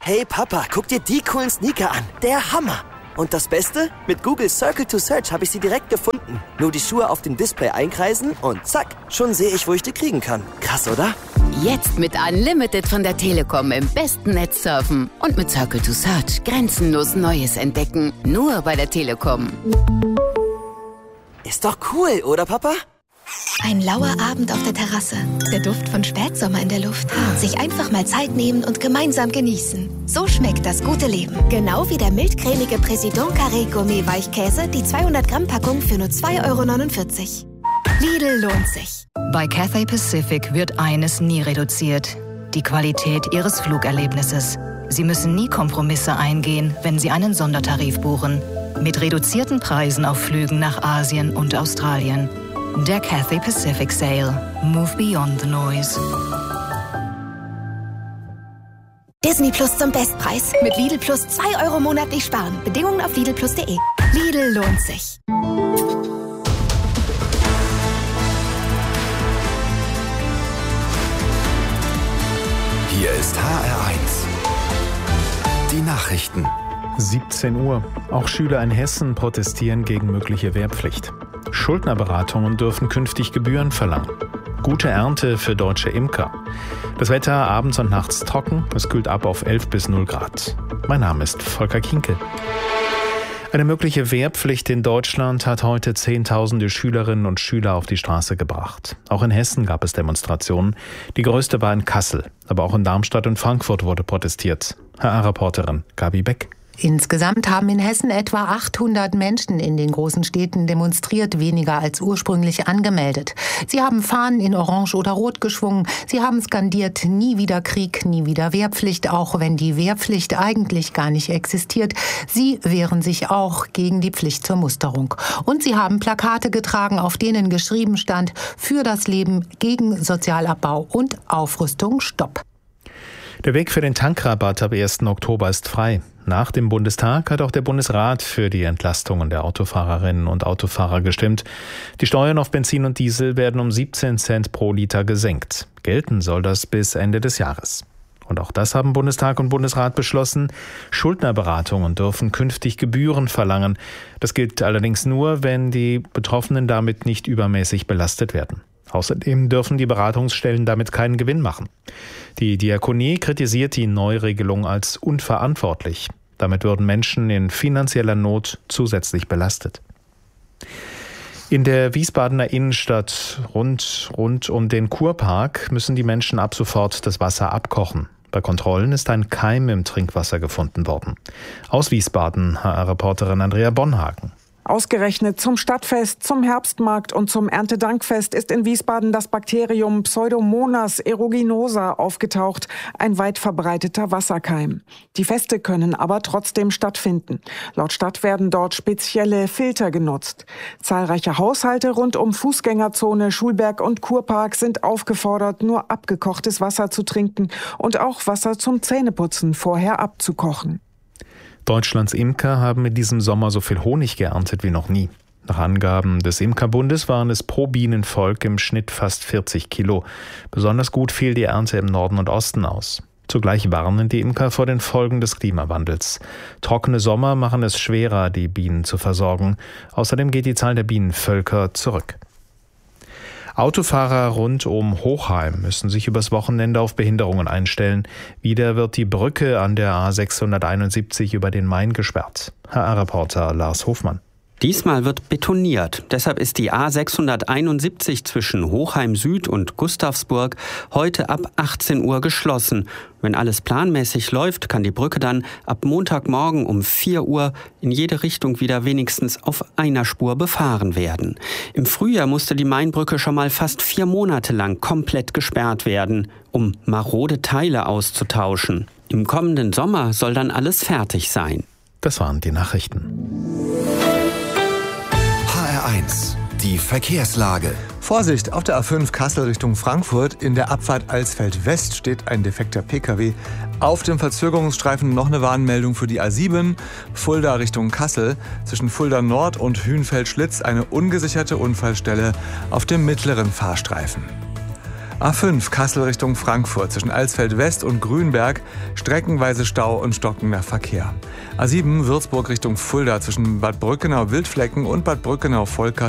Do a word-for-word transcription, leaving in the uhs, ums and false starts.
Hey Papa, guck dir die coolen Sneaker an. Der Hammer. Und das Beste? Mit Google Circle to Search habe ich sie direkt gefunden. Nur die Schuhe auf dem Display einkreisen und zack, schon sehe ich, wo ich die kriegen kann. Krass, oder? Jetzt mit Unlimited von der Telekom im besten Netz surfen. Und mit Circle to Search grenzenlos Neues entdecken. Nur bei der Telekom. Ist doch cool, oder Papa? Ein lauer Abend auf der Terrasse. Der Duft von Spätsommer in der Luft. Sich einfach mal Zeit nehmen und gemeinsam genießen. So schmeckt das gute Leben. Genau wie der mildcremige Président Carré Gourmet Weichkäse, die zweihundert Gramm Packung für nur zwei Euro neunundvierzig. Lidl lohnt sich. Bei Cathay Pacific wird eines nie reduziert: die Qualität Ihres Flugerlebnisses. Sie müssen nie Kompromisse eingehen, wenn Sie einen Sondertarif buchen. Mit reduzierten Preisen auf Flügen nach Asien und Australien. Der Cathay Pacific Sale. Move beyond the noise. Disney Plus zum Bestpreis. Mit Lidl Plus zwei Euro monatlich sparen. Bedingungen auf lidl plus punkt de. Lidl lohnt sich. Hier ist H R eins. Die Nachrichten. siebzehn Uhr. Auch Schüler in Hessen protestieren gegen mögliche Wehrpflicht. Schuldnerberatungen dürfen künftig Gebühren verlangen. Gute Ernte für deutsche Imker. Das Wetter abends und nachts trocken. Es kühlt ab auf elf bis null Grad. Mein Name ist Volker Kinkel. Eine mögliche Wehrpflicht in Deutschland hat heute Zehntausende Schülerinnen und Schüler auf die Straße gebracht. Auch in Hessen gab es Demonstrationen. Die größte war in Kassel. Aber auch in Darmstadt und Frankfurt wurde protestiert. H R-Reporterin Gabi Beck. Insgesamt haben in Hessen etwa achthundert Menschen in den großen Städten demonstriert, weniger als ursprünglich angemeldet. Sie haben Fahnen in Orange oder Rot geschwungen. Sie haben skandiert: Nie wieder Krieg, nie wieder Wehrpflicht, auch wenn die Wehrpflicht eigentlich gar nicht existiert. Sie wehren sich auch gegen die Pflicht zur Musterung. Und sie haben Plakate getragen, auf denen geschrieben stand: Für das Leben, gegen Sozialabbau und Aufrüstung, Stopp. Der Weg für den Tankrabatt ab ersten Oktober ist frei. Nach dem Bundestag hat auch der Bundesrat für die Entlastungen der Autofahrerinnen und Autofahrer gestimmt. Die Steuern auf Benzin und Diesel werden um siebzehn Cent pro Liter gesenkt. Gelten soll das bis Ende des Jahres. Und auch das haben Bundestag und Bundesrat beschlossen. Schuldnerberatungen dürfen künftig Gebühren verlangen. Das gilt allerdings nur, wenn die Betroffenen damit nicht übermäßig belastet werden. Außerdem dürfen die Beratungsstellen damit keinen Gewinn machen. Die Diakonie kritisiert die Neuregelung als unverantwortlich. Damit würden Menschen in finanzieller Not zusätzlich belastet. In der Wiesbadener Innenstadt rund, rund um den Kurpark müssen die Menschen ab sofort das Wasser abkochen. Bei Kontrollen ist ein Keim im Trinkwasser gefunden worden. Aus Wiesbaden H R-Reporterin Andrea Bonhagen. Ausgerechnet zum Stadtfest, zum Herbstmarkt und zum Erntedankfest ist in Wiesbaden das Bakterium Pseudomonas aeruginosa aufgetaucht, ein weit verbreiteter Wasserkeim. Die Feste können aber trotzdem stattfinden. Laut Stadt werden dort spezielle Filter genutzt. Zahlreiche Haushalte rund um Fußgängerzone, Schulberg und Kurpark sind aufgefordert, nur abgekochtes Wasser zu trinken und auch Wasser zum Zähneputzen vorher abzukochen. Deutschlands Imker haben in diesem Sommer so viel Honig geerntet wie noch nie. Nach Angaben des Imkerbundes waren es pro Bienenvolk im Schnitt fast vierzig Kilo. Besonders gut fiel die Ernte im Norden und Osten aus. Zugleich warnen die Imker vor den Folgen des Klimawandels. Trockene Sommer machen es schwerer, die Bienen zu versorgen. Außerdem geht die Zahl der Bienenvölker zurück. Autofahrer rund um Hochheim müssen sich übers Wochenende auf Behinderungen einstellen. Wieder wird die Brücke an der A sechshunderteinundsiebzig über den Main gesperrt. H R-Reporter Lars Hofmann. Diesmal wird betoniert. Deshalb ist die A sechshunderteinundsiebzig zwischen Hochheim Süd und Gustavsburg heute ab achtzehn Uhr geschlossen. Wenn alles planmäßig läuft, kann die Brücke dann ab Montagmorgen um vier Uhr in jede Richtung wieder wenigstens auf einer Spur befahren werden. Im Frühjahr musste die Mainbrücke schon mal fast vier Monate lang komplett gesperrt werden, um marode Teile auszutauschen. Im kommenden Sommer soll dann alles fertig sein. Das waren die Nachrichten. H R eins. Die Verkehrslage. Vorsicht, auf der A fünf Kassel Richtung Frankfurt. In der Abfahrt Alsfeld West steht ein defekter Pkw. Auf dem Verzögerungsstreifen noch eine Warnmeldung für die A sieben. Fulda Richtung Kassel. Zwischen Fulda Nord und Hünfeld-Schlitz eine ungesicherte Unfallstelle auf dem mittleren Fahrstreifen. A fünf Kassel Richtung Frankfurt zwischen Alsfeld West und Grünberg streckenweise Stau und stockender Verkehr. A sieben Würzburg Richtung Fulda zwischen Bad Brückenau Wildflecken und Bad Brückenau Volkach